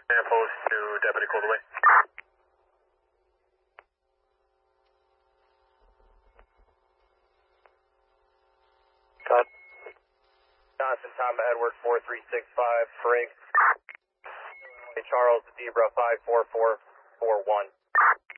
Post to Deputy Coldaway. Cut. Johnson, Tom Edward 4365, Frank. Charles, Zebra 54441.